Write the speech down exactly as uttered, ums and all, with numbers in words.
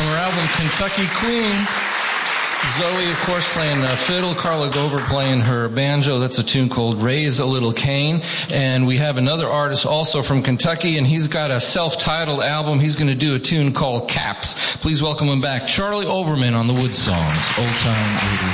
her album Kentucky Queen. Zoe, of course, playing the fiddle. Carla Gover playing her banjo. That's a tune called Raise a Little Cain. And we have another artist also from Kentucky, and he's got a self-titled album. He's going to do a tune called Caps. Please welcome him back, Charlie Overman on the Wood Songs, Old Time eighties.